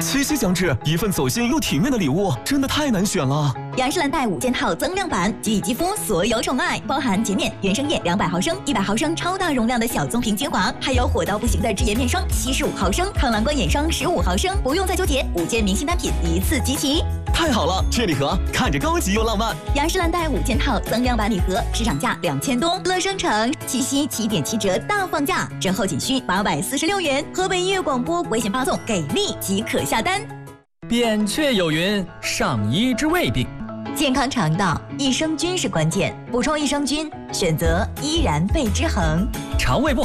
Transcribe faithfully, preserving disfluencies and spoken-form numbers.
七夕将至，一份走心又体面的礼物，真的太难选了。 雅诗兰黛五件套增量版，给予肌肤所有宠爱，包含洁面、原生液两百毫升、一百毫升超大容量的小棕瓶精华，还有火到不行的智颜面霜七十五毫升、抗蓝光眼霜十五毫升，不用再纠结，五件明星单品一次集齐。 太好了，这礼盒看着高级又浪漫。 雅诗兰黛五件套增量版礼盒，市场价两千多，乐生城七夕七点七折大放价，折后仅需八百四十六元。河北音乐广播微信发送给力即可下单。 扁鹊有云：上医之未病。 健康肠道，益生菌是关键，补充益生菌，选择依然贝之恒。 肠胃不好